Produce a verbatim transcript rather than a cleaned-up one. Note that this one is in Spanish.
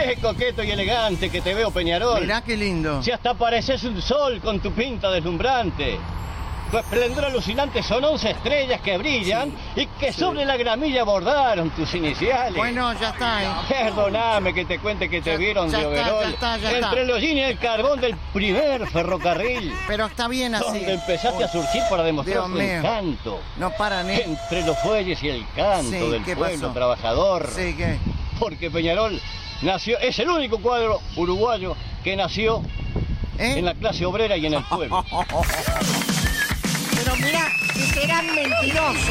Qué coqueto y elegante que te veo, Peñarol. Mirá qué lindo. Si hasta pareces un sol con tu pinta deslumbrante. Tu esplendor alucinante son once estrellas que brillan sí, y que sí. sobre la gramilla bordaron tus iniciales. Bueno, ya está, ¿eh? Perdóname que te cuente que te ya, vieron ya de está, overol ya está, ya entre está. el hollín y el carbón del primer ferrocarril. Pero está bien así. Donde empezaste Uy, a surgir para demostrar tu encanto. No paran, ¿eh? Entre los fuelles y el canto sí, del pueblo pasó? trabajador. Sí, ¿qué? Porque Peñarol nació, es el único cuadro uruguayo que nació ¿Eh? en la clase obrera y en el pueblo. Pero mira, que serán mentirosos.